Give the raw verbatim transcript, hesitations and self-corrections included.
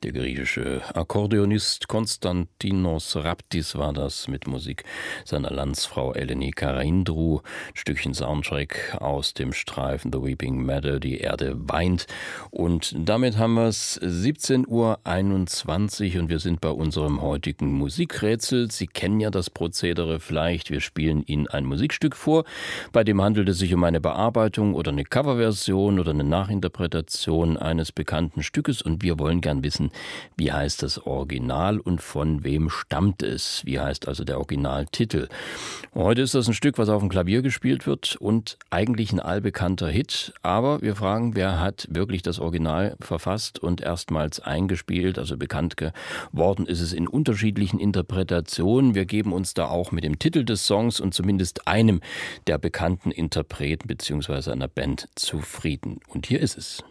Der griechische Akkordeonist Konstantinos Raptis war das mit Musik seiner Landsfrau Eleni Karindrou. Ein Stückchen Soundtrack aus dem Streifen The Weeping Meadow, die Erde weint. Und damit haben wir es siebzehn Uhr einundzwanzig und wir sind bei unserem heutigen Musikrätsel. Sie kennen ja das Prozedere vielleicht. Wir spielen Ihnen ein Musikstück vor. Bei dem handelt es sich um eine Bearbeitung oder eine Coverversion oder eine Nachinterpretation eines bekannten Stückes und wir wollen gern wissen, wie heißt das Original und von wem stammt es? Wie heißt also der Originaltitel? Heute ist das ein Stück, was auf dem Klavier gespielt wird und eigentlich ein allbekannter Hit. Aber wir fragen, wer hat wirklich das Original verfasst und erstmals eingespielt? Also bekannt geworden ist es in unterschiedlichen Interpretationen. Wir geben uns da auch mit dem Titel des Songs und zumindest einem der bekannten Interpreten bzw. einer Band zufrieden. Und hier ist es.